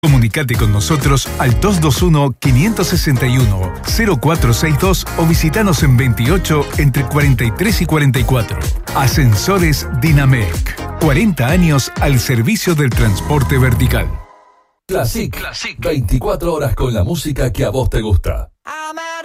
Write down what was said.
Comunicate con nosotros al 221-561-0462 o visitanos en 28 entre 43 y 44. Ascensores Dinamec. 40 años al servicio del transporte vertical. Classic. 24 horas con la música que a vos te gusta.